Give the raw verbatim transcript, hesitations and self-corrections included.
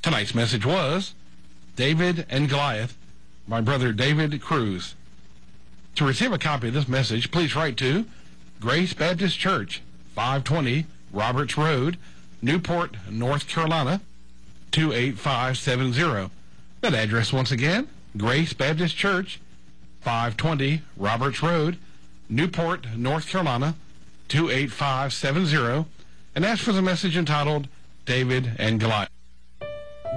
Tonight's message was David and Goliath, my brother David Cruz. To receive a copy of this message, please write to Grace Baptist Church, five twenty Roberts Road, Newport, North Carolina, two eight five seven zero. That address once again, Grace Baptist Church, five twenty Roberts Road, Newport, North Carolina, two eight five seven zero, and ask for the message entitled David and Goliath.